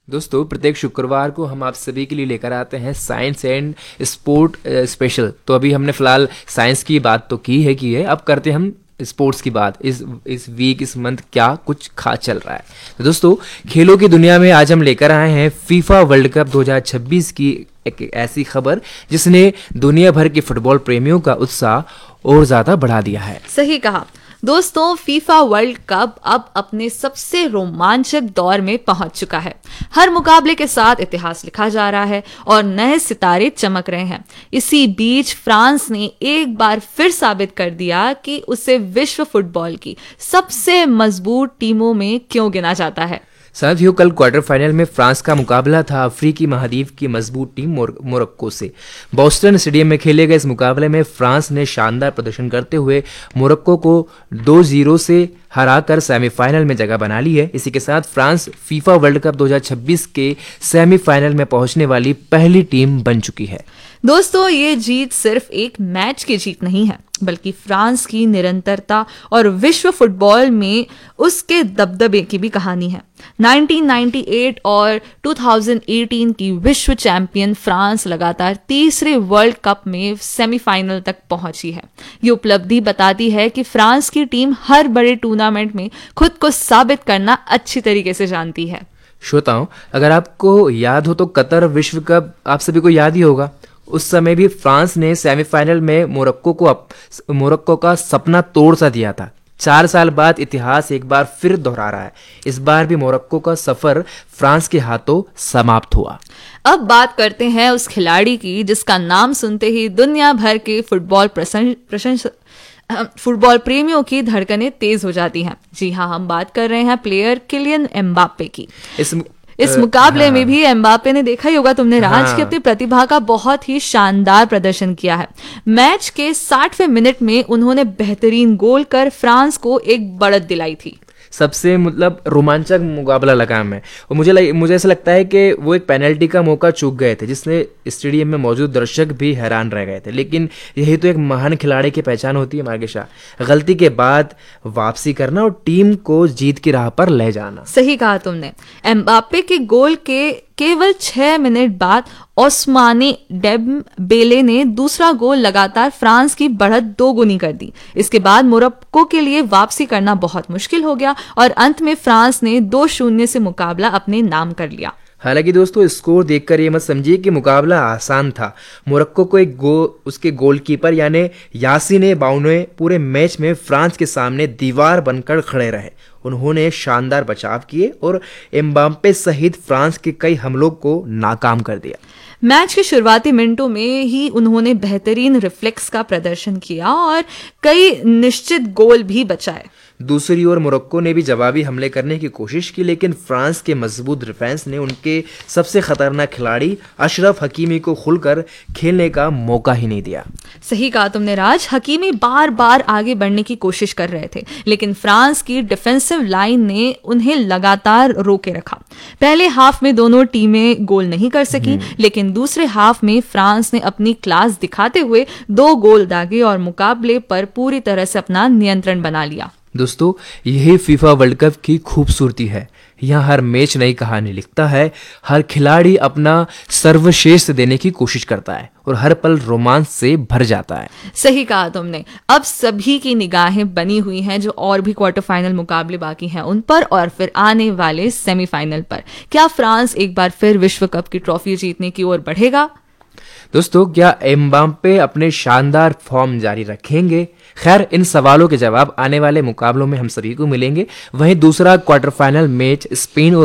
दोस्तों, प्रत्येक शुक्रवार को हम आप सभी के लिए लेकर आते हैं साइंस एंड स्पोर्ट स्पेशल। तो अभी हमने फिलहाल साइंस की बात तो की है, अब करते हैं हम स्पोर्ट्स की बात। इस वीक, इस मंथ क्या कुछ खास चल रहा है। तो दोस्तों, खेलों की दुनिया में आज हम लेकर आए हैं फीफा वर्ल्ड कप 2026 की एक ऐसी खबर जिसने दुनिया भर के फुटबॉल प्रेमियों का उत्साह और ज़्यादा बढ़ा दिया है। सही कहा दोस्तों, फीफा वर्ल्ड कप अब अपने सबसे रोमांचक दौर में पहुंच चुका है। हर मुकाबले के साथ इतिहास लिखा जा रहा है और नए सितारे चमक रहे हैं। इसी बीच फ्रांस ने एक बार फिर साबित कर दिया कि उसे विश्व फुटबॉल की सबसे मजबूत टीमों में क्यों गिना जाता है। साथियों, कल क्वार्टर फाइनल में फ्रांस का मुकाबला था अफ्रीकी महाद्वीप की मजबूत टीम मोरक्को से। बोस्टन स्टेडियम में खेले गए इस मुकाबले में फ्रांस ने शानदार प्रदर्शन करते हुए मोरक्को को 2-0 से हराकर सेमीफाइनल में जगह बना ली है। इसी के साथ फ्रांस फीफा वर्ल्ड कप 2026 के सेमीफाइनल में पहुंचने वाली पहली टीम बन चुकी है। दोस्तों, ये जीत सिर्फ एक मैच की जीत नहीं है, बल्कि फ्रांस की निरंतरता और विश्व फुटबॉल में उसके दबदबे की भी कहानी है। 1998 और 2018 की विश्व चैंपियन फ्रांस लगातार तीसरे वर्ल्ड कप में सेमीफाइनल तक पहुंची है। ये उपलब्धि बताती है कि फ्रांस की टीम हर बड़े टूर्नामेंट में खुद को साबित करना अच्छी तरीके से जानती है। श्रोताओं, अगर आपको याद हो तो कतर विश्व कप आप सभी को याद ही होगा। उस समय भी फ्रांस ने सेमीफाइनल में मोरक्को का सपना तोड़ सा दिया था। 4 साल बाद इतिहास एक बार फिर दोहरा रहा है। इस बार भी मोरक्को का सफर फ्रांस के हाथों समाप्त हुआ। अब बात करते हैं उस खिलाड़ी की जिसका नाम सुनते ही दुनिया भर के फुटबॉल प्रेमियों की धड़कनें तेज हो जाती हैं। जी हाँ, हम बात कर रहे हैं प्लेयर किलियन एम्बाप्पे की। इस मुकाबले में भी एम्बाप्पे ने, देखा ही होगा तुमने राज, की अपनी प्रतिभा का बहुत ही शानदार प्रदर्शन किया है। मैच के 60वें मिनट में उन्होंने बेहतरीन गोल कर फ्रांस को एक बढ़त दिलाई थी। सबसे रोमांचक मुकाबला लगा हमें। और मुझे ऐसा लगता है कि वो एक पेनल्टी का मौका चूक गए थे जिसने स्टेडियम में मौजूद दर्शक भी हैरान रह गए थे। लेकिन यही तो एक महान खिलाड़ी की पहचान होती है मार्गेशा, गलती के बाद वापसी करना और टीम को जीत की राह पर ले जाना। सही कहा तुमने। एम्बाप्पे के गोल के केवल 6 मिनट बाद ओस्माने डेम्बेले ने दूसरा गोल लगातार फ्रांस की बढ़त 2 गुनी कर दी। इसके बाद मोरक्को के लिए वापसी करना बहुत मुश्किल हो गया और अंत में फ्रांस ने 2-0 से मुकाबला अपने नाम कर लिया। हालांकि दोस्तों, स्कोर देखकर ये मत समझिए कि मुकाबला आसान था। मोरक्को को उसके गोलकीपर यानी यासीन बाउने पूरे मैच में फ्रांस के सामने दीवार बनकर खड़े रहे। उन्होंने शानदार बचाव किए और एम्बाप्पे सहित फ्रांस के कई हमलों को नाकाम कर दिया। मैच के शुरुआती मिनटों में ही उन्होंने बेहतरीन रिफ्लेक्स का प्रदर्शन किया और कई निश्चित गोल भी बचाए। दूसरी ओर मोरक्को ने भी जवाबी हमले करने की कोशिश की, लेकिन फ्रांस के मजबूत डिफेंस ने उनके सबसे खतरनाक खिलाड़ी अशरफ हकीमी को खुलकर खेलने का मौका ही नहीं दिया। सही कहा तुमने राज। हकीमी बार बार आगे बढ़ने की कोशिश कर रहे थे, लेकिन फ्रांस की डिफेंसिव लाइन ने उन्हें लगातार रोके रखा। पहले हाफ में दोनों टीमें गोल नहीं कर सकी, लेकिन दूसरे हाफ में फ्रांस ने अपनी क्लास दिखाते हुए 2 गोल दागे और मुकाबले पर पूरी तरह से अपना नियंत्रण बना लिया। दोस्तों, यही फीफा वर्ल्ड कप की खूबसूरती है। यहाँ हर मैच नई कहानी लिखता है, हर खिलाड़ी अपना सर्वश्रेष्ठ देने की कोशिश करता है और हर पल रोमांच से भर जाता है। सही कहा तुमने। अब सभी की निगाहें बनी हुई हैं जो और भी क्वार्टर फाइनल मुकाबले बाकी हैं उन पर और फिर आने वाले सेमीफाइनल पर। क्या फ्रांस एक बार फिर विश्व कप की ट्रॉफी जीतने की ओर बढ़ेगा? दोस्तों, क्या एम्बाप्पे अपने शानदार फॉर्म जारी रखेंगे? खैर, इन सवालों के जवाब आने वाले मुकाबलों में हम सभी को मिलेंगे। वहीं दूसरा क्वार्टर फाइनल मैच स्पेन और